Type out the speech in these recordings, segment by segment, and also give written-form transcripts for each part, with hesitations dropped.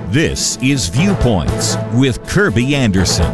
This is Viewpoints with Kirby Anderson.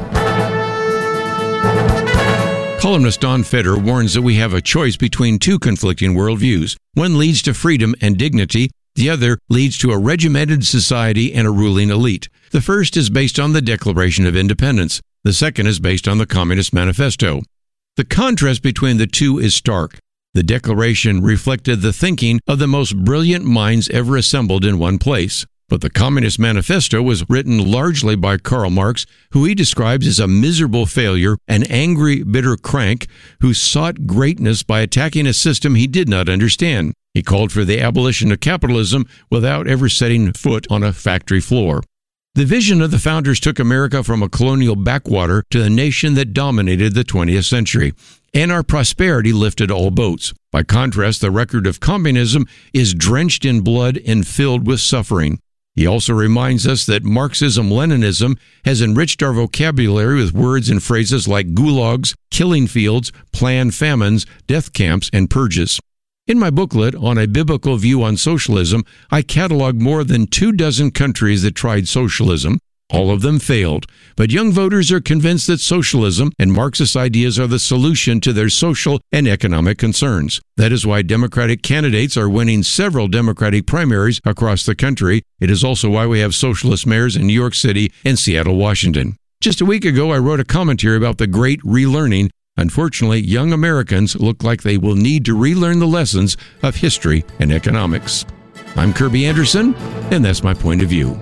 Columnist Don Feder warns that we have a choice between two conflicting worldviews. One leads to freedom and dignity. The other leads to a regimented society and a ruling elite. The first is based on the Declaration of Independence. The second is based on the Communist Manifesto. The contrast between the two is stark. The Declaration reflected the thinking of the most brilliant minds ever assembled in one place. But the Communist Manifesto was written largely by Karl Marx, who he describes as a miserable failure, an angry, bitter crank who sought greatness by attacking a system he did not understand. He called for the abolition of capitalism without ever setting foot on a factory floor. The vision of the founders took America from a colonial backwater to the nation that dominated the 20th century. And our prosperity lifted all boats. By contrast, the record of communism is drenched in blood and filled with suffering. He also reminds us that Marxism-Leninism has enriched our vocabulary with words and phrases like gulags, killing fields, planned famines, death camps, and purges. In my booklet, On a Biblical View on Socialism, I catalog more than 24 countries that tried socialism. All of them failed, but young voters are convinced that socialism and Marxist ideas are the solution to their social and economic concerns. That is why Democratic candidates are winning several Democratic primaries across the country. It is also why we have socialist mayors in New York City and Seattle, Washington. Just a week ago, I wrote a commentary about the Great Relearning. Unfortunately, young Americans look like they will need to relearn the lessons of history and economics. I'm Kirby Anderson, and that's my point of view.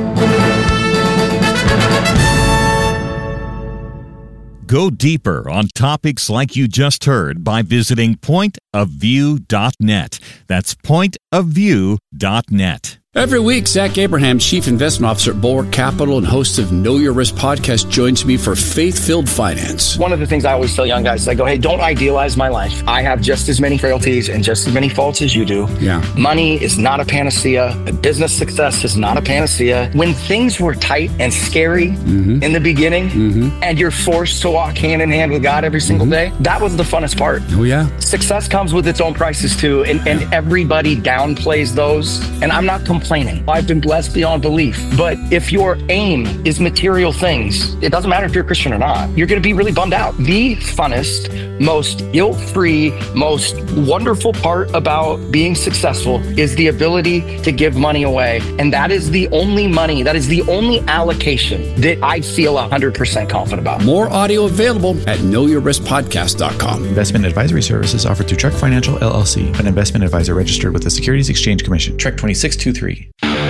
Go deeper on topics like you just heard by visiting pointofview.net. That's pointofview.net. Every week, Zach Abraham, Chief Investment Officer at Bulwark Capital and host of Know Your Risk podcast, joins me for Faith-Filled Finance. One of the things I always tell young guys is I go, hey, don't idealize my life. I have just as many frailties and just as many faults as you do. Yeah. Money is not a panacea. Business success is not a panacea. When things were tight and scary in the beginning and you're forced to walk hand in hand with God every single day, that was the funnest part. Oh, yeah. Success comes with its own prices too, and everybody downplays those. And I'm not complaining. I've been blessed beyond belief. But if your aim is material things, it doesn't matter if you're a Christian or not, you're going to be really bummed out. The funnest, most guilt-free, most wonderful part about being successful is the ability to give money away. And that is the only money, that is the only allocation that I feel 100% confident about. More audio available at knowyourriskpodcast.com. Investment advisory services offered through Trek Financial, LLC, an investment advisor registered with the Securities Exchange Commission. Trek 2623.